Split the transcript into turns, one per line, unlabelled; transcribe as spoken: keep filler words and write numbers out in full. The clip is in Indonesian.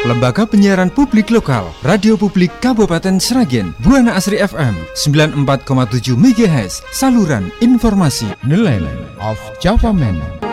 Lembaga Penyiaran Publik Lokal, Radio Publik Kabupaten Sragen, Buana Asri F M sembilan puluh empat koma tujuh megahertz, saluran informasi.
The Land of Java Man.